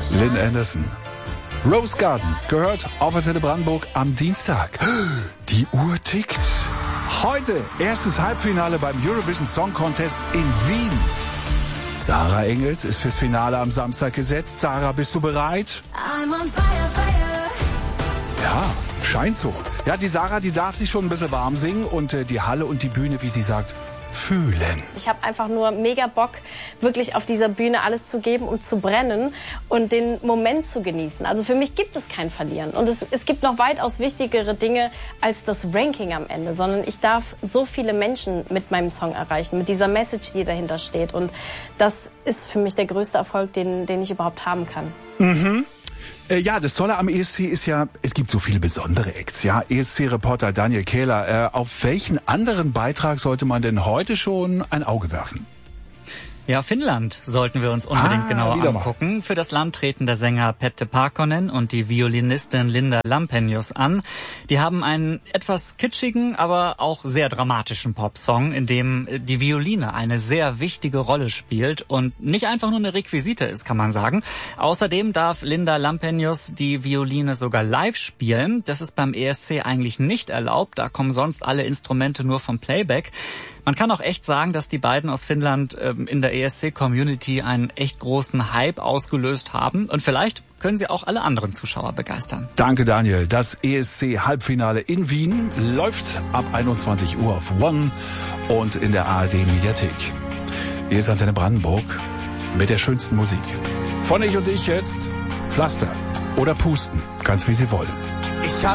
Lynn Anderson. Rose Garden gehört auf Antenne Brandenburg am Dienstag. Die Uhr tickt. Heute erstes Halbfinale beim Eurovision Song Contest in Wien. Sarah Engels ist fürs Finale am Samstag gesetzt. Sarah, bist du bereit? I'm on fire, fire. Ja, scheint so. Ja, die Sarah, die darf sich schon ein bisschen warm singen und die Halle und die Bühne, wie sie sagt, fühlen. Ich habe einfach nur mega Bock, wirklich auf dieser Bühne alles zu geben und zu brennen und den Moment zu genießen. Also für mich gibt es kein Verlieren. Und es gibt noch weitaus wichtigere Dinge als das Ranking am Ende, sondern ich darf so viele Menschen mit meinem Song erreichen, mit dieser Message, die dahinter steht. Und das ist für mich der größte Erfolg, den ich überhaupt haben kann. Mhm. Ja, das Tolle am ESC ist ja, es gibt so viele besondere Acts. Ja, ESC-Reporter Daniel Kehler, auf welchen anderen Beitrag sollte man denn heute schon ein Auge werfen? Ja, Finnland sollten wir uns unbedingt genauer angucken. Für das Land treten der Sänger Pette Parkkonen und die Violinistin Linda Lampenius an. Die haben einen etwas kitschigen, aber auch sehr dramatischen Popsong, in dem die Violine eine sehr wichtige Rolle spielt und nicht einfach nur eine Requisite ist, kann man sagen. Außerdem darf Linda Lampenius die Violine sogar live spielen. Das ist beim ESC eigentlich nicht erlaubt. Da kommen sonst alle Instrumente nur vom Playback. Man kann auch echt sagen, dass die beiden aus Finnland in der ESC-Community einen echt großen Hype ausgelöst haben. Und vielleicht können sie auch alle anderen Zuschauer begeistern. Danke, Daniel. Das ESC-Halbfinale in Wien läuft ab 21 Uhr auf One und in der ARD-Mediathek. Hier ist Antenne Brandenburg mit der schönsten Musik. Von Ich und Ich jetzt Pflaster oder Pusten, ganz wie Sie wollen. Ich